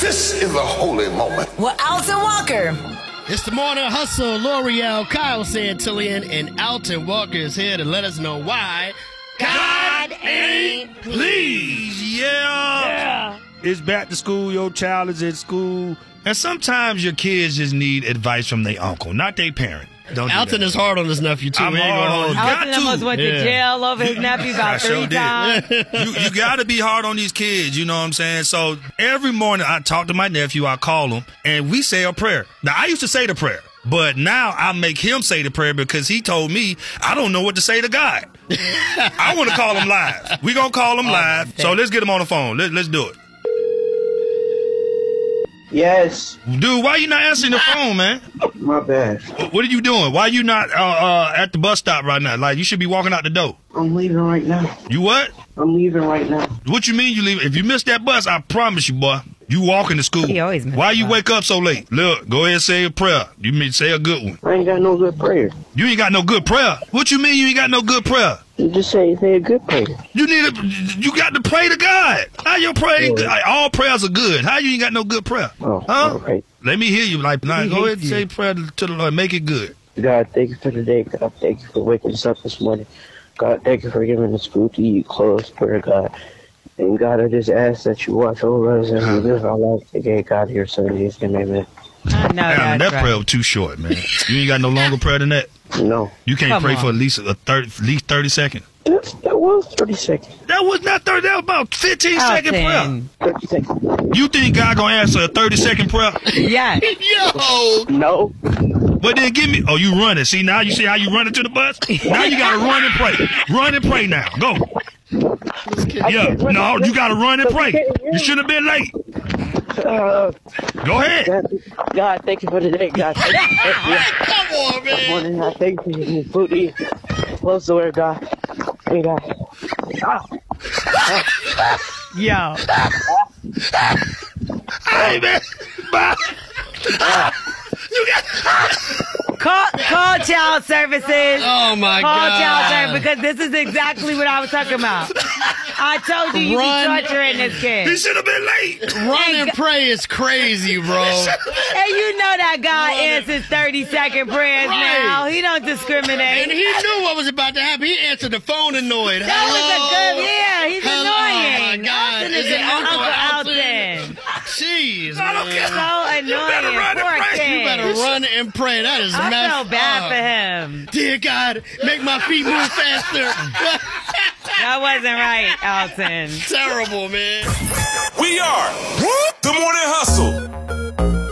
This is a holy moment. Well, Alton Walker. It's the Morning Hustle. L'Oreal, Kyle Santillan, and Alton Walker is here to let us know why God ain't pleased. Yeah. It's back to school. Your child is at school. And sometimes your kids just need advice from their uncle, not their parent. Alton is hard on his nephew, too. I'm hard on him. Alton almost went to jail over his nephew about 3 times. You got to be hard on these kids, you know what I'm saying? So every morning I talk to my nephew, I call him, and we say a prayer. Now, I used to say the prayer, but now I make him say the prayer because he told me I don't know what to say to God. I want to call him live. We're going to call him live, so let's get him on the phone. Let's do it. Yes. Dude, why you not answering the phone, man? My bad. What are you doing? Why you not at the bus stop right now? Like, you should be walking out the door. I'm leaving right now. You what? I'm leaving right now. What you mean you leave? If you miss that bus, I promise you, boy, you walking to school. He always misses Why you the bus. wake up so late? Look, go ahead and say a prayer. You mean say a good one. I ain't got no good prayer. You ain't got no good prayer. What you mean you ain't got no good prayer? You just say a good prayer. You got to pray to God. How your pray? All prayers are good. How you ain't got no good prayer? Oh, huh? all right. Let me hear you. Like, nah, go ahead and say prayer to the Lord. Make it good. God, thank you for today. God, thank you for waking us up this morning. God, thank you for giving us food to eat, clothes, prayer, God. And God, I just ask that you watch over us and we live our life today, God, your son, Jesus, amen. I know Damn, that right. prayer was too short, man. You ain't got no longer prayer than that? No. You can't Come pray on. for at least 30 seconds? That was 30 seconds. That was not 30. That was about 15-second prayer. Alton. 30 seconds. You think God gonna answer a 30-second prayer? Yes. Yo! No. But then give me. Oh, you running? See now? You see how you running to the bus? Now you gotta run and pray. Run and pray now. Go. Yeah. No, you gotta run and pray. You shouldn't have been late. Go ahead. God, thank you for today. God, thank you. Come on, man. Morning, God, thank you for giving me food to eat. Close the way, God. Hey, God. Yo. Hey, man. Bye. You got. Call child services. Oh, my Call God. child services because this is exactly what I was talking about. I told you you Run. be torturing this He kid. should have been late. Run and pray is crazy, bro. And you know that God answers 30-second prayers Right. now. He don't And discriminate. he knew what was about to happen. He answered the phone annoyed. That was a good, he's Hello. annoying. Oh, my God. Alton Is is it an Uncle Uncle Alton? Alton. Jeez, I don't man. care. So annoying. run and Poor pray. kid. You better run and pray. That is I messed feel bad up. for him. Dear God, make my feet move faster. That wasn't right, Alton. Terrible, man. We are